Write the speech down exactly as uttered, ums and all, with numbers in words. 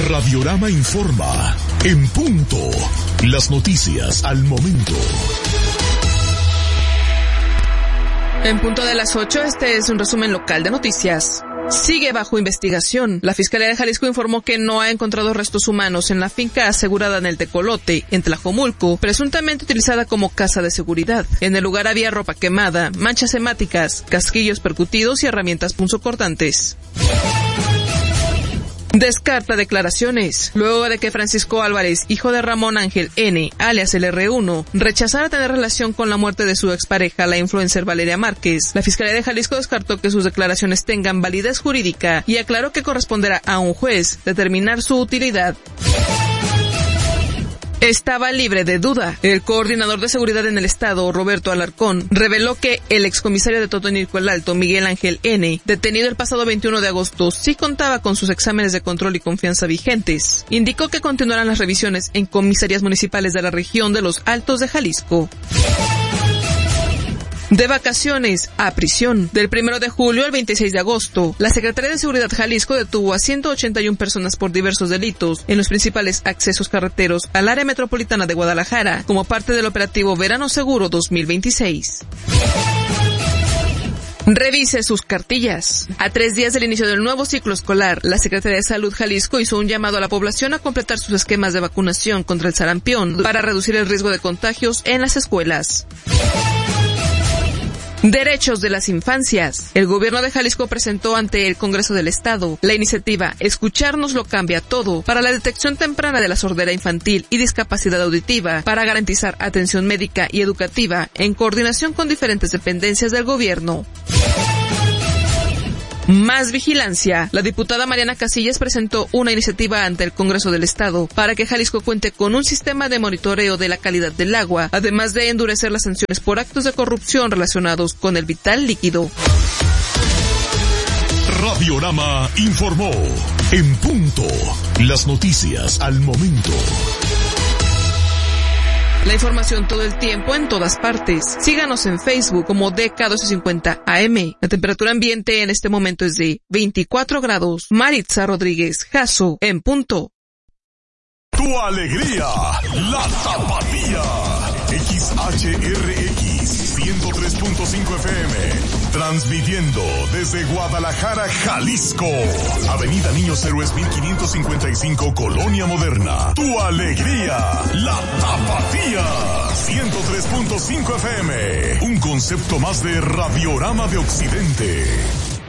Radiorama informa, en punto, las noticias al momento. En punto de las ocho, este es un resumen local de noticias. Sigue bajo investigación. La Fiscalía de Jalisco informó que no ha encontrado restos humanos en la finca asegurada en el Tecolote, en Tlajomulco, presuntamente utilizada como casa de seguridad. En el lugar había ropa quemada, manchas hemáticas, casquillos percutidos y herramientas punzocortantes. Descarta declaraciones. Luego de que Francisco Álvarez, hijo de Ramón Ángel N., alias el erre uno, rechazara tener relación con la muerte de su expareja, la influencer Valeria Márquez, la Fiscalía de Jalisco descartó que sus declaraciones tengan validez jurídica y aclaró que corresponderá a un juez determinar su utilidad. Estaba libre de duda. El coordinador de seguridad en el estado, Roberto Alarcón, reveló que el excomisario de Totonilco el Alto, Miguel Ángel N., detenido el pasado veintiuno de agosto, sí contaba con sus exámenes de control y confianza vigentes. Indicó que continuarán las revisiones en comisarías municipales de la región de Los Altos de Jalisco. De vacaciones a prisión. Del primero de julio al veintiséis de agosto, la Secretaría de Seguridad Jalisco detuvo a ciento ochenta y una personas por diversos delitos en los principales accesos carreteros al área metropolitana de Guadalajara, como parte del operativo Verano Seguro dos mil veintiséis. Revise sus cartillas. A tres días del inicio del nuevo ciclo escolar, la Secretaría de Salud Jalisco hizo un llamado a la población a completar sus esquemas de vacunación contra el sarampión para reducir el riesgo de contagios en las escuelas. Derechos de las infancias. El gobierno de Jalisco presentó ante el Congreso del Estado la iniciativa Escucharnos lo cambia todo para la detección temprana de la sordera infantil y discapacidad auditiva para garantizar atención médica y educativa en coordinación con diferentes dependencias del gobierno. Más vigilancia. La diputada Mariana Casillas presentó una iniciativa ante el Congreso del Estado para que Jalisco cuente con un sistema de monitoreo de la calidad del agua, además de endurecer las sanciones por actos de corrupción relacionados con el vital líquido. Radiorama informó, en punto, las noticias al momento. La información todo el tiempo en todas partes. Síganos en Facebook como D K doce cincuenta A M. La temperatura ambiente en este momento es de veinticuatro grados. Maritza Rodríguez, Jasso, en punto. Tu alegría, la Tapatía. X H R X ciento tres punto cinco F M. Transmitiendo desde Guadalajara, Jalisco. Avenida Niños Héroes mil quinientos cincuenta y cinco, Colonia Moderna. Tu alegría, la Tapatía. ciento tres punto cinco F M. Un concepto más de Radiorama de Occidente.